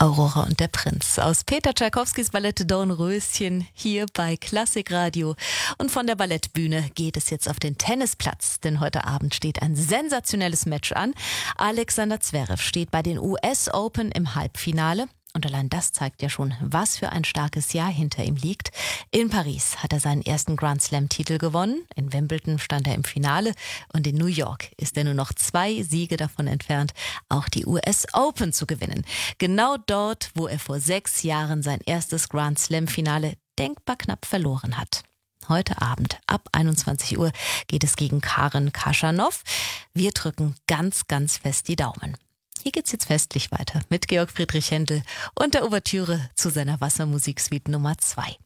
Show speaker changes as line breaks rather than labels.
Aurora und der Prinz aus Peter Tschaikowskis Ballett Dornröschen hier bei Klassikradio. Und von der Ballettbühne geht es jetzt auf den Tennisplatz, denn heute Abend steht ein sensationelles Match an. Alexander Zverev steht bei den US Open im Halbfinale. Und allein das zeigt ja schon, was für ein starkes Jahr hinter ihm liegt. In Paris hat er seinen ersten Grand Slam-Titel gewonnen. In Wimbledon stand er im Finale. Und in New York ist er nur noch 2 Siege davon entfernt, auch die US Open zu gewinnen. Genau dort, wo er vor 6 Jahren sein erstes Grand Slam-Finale denkbar knapp verloren hat. Heute Abend ab 21 Uhr geht es gegen Karen Khachanov. Wir drücken ganz, ganz fest die Daumen. Hier geht's jetzt festlich weiter mit Georg Friedrich Händel und der Ouvertüre zu seiner Wassermusiksuite Nummer 2.